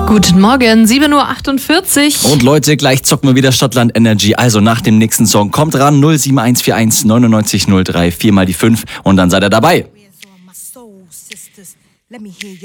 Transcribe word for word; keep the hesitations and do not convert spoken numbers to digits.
Guten Morgen, sieben Uhr achtundvierzig. Und Leute, gleich zocken wir wieder Stadtland Energy. Also nach dem nächsten Song kommt ran null sieben eins vier eins neunundneunzig null drei, viermal die fünf und dann seid ihr dabei.